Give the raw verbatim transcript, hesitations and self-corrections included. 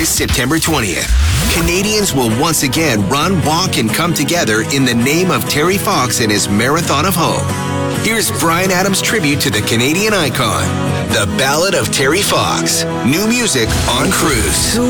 this September twentieth. Canadians will once again run, walk, and come together in the name of Terry Fox and his Marathon of Hope. Here's Bryan Adams' tribute to the Canadian icon, The Ballad of Terry Fox. New music on Cruise.